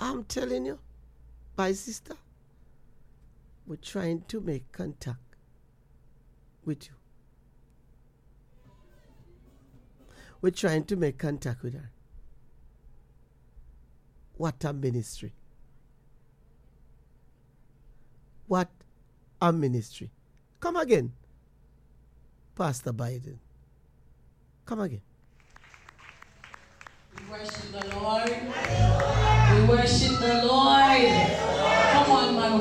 I'm telling you, my sister, we're trying to make contact with you. We're trying to make contact with her. What a ministry. What a ministry. Come again, Pastor Biden. Come again. We worship the Lord. We worship the Lord.